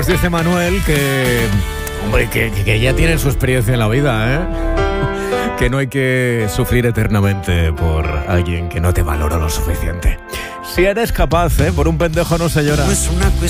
Dice Manuel que, hombre, que ya tienen su experiencia en la vida, ¿eh? Que no hay que sufrir eternamente por alguien que no te valora lo suficiente. Si eres capaz, por un pendejo no se llora. No es una cuestión